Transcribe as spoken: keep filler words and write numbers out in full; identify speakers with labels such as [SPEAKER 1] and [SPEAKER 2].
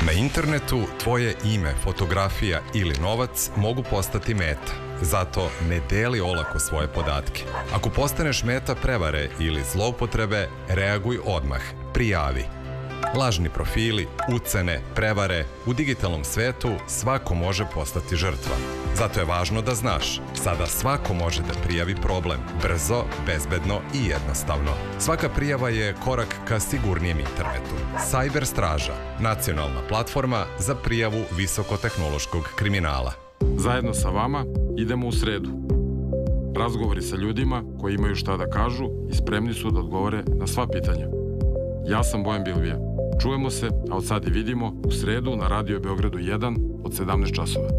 [SPEAKER 1] Na internetu tvoje ime, fotografija ili novac mogu postati meta. Zato ne deli olako svoje podatke. Ako postaneš meta prevare ili zloupotrebe, reaguj odmah. Prijavi. Lažni profili, ucene, prevare, u digitalnom svetu svako može postati žrtva. Zato je važno da znaš, sada svako može da prijavi problem, brzo, bezbedno i jednostavno. Svaka prijava je korak ka sigurnijem internetu. Cyber Straža, nacionalna platforma za prijavu visokotehnološkog kriminala.
[SPEAKER 2] Zajedno sa vama idemo u sredu. Razgovori sa ljudima koji imaju šta da kažu i spremni su da odgovore na sva pitanja. Ja sam Bojan Bilvija. Čujemo se, a od sad i vidimo, u sredu na Radio Beogradu jedan od sedamnaest časova.